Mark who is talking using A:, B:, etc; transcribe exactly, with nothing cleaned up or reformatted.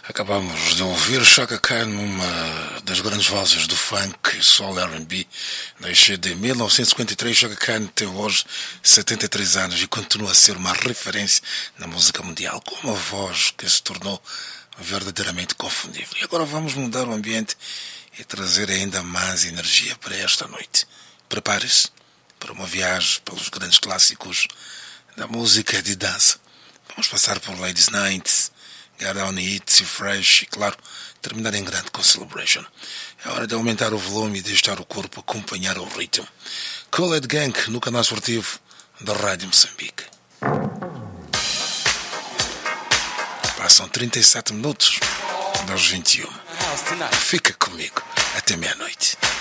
A: Acabamos de ouvir Chaka Khan, uma das grandes vozes do funk e soul R and B. Nascido em mil novecentos e cinquenta e três, Chaka Khan tem hoje setenta e três anos e continua a ser uma referência na música mundial, com uma voz que se tornou verdadeiramente confundível. E agora vamos mudar o ambiente e trazer ainda mais energia para esta noite. Prepare-se para uma viagem pelos grandes clássicos da música de dança. Vamos passar por Ladies Night, Get On It, Fresh e, claro, terminar em grande com Celebration. É hora de aumentar o volume e deixar o corpo acompanhar o ritmo. Kool Herc Gang no canal esportivo da Rádio Moçambique. Passam trinta e sete minutos das vinte e uma. Fica comigo até meia-noite.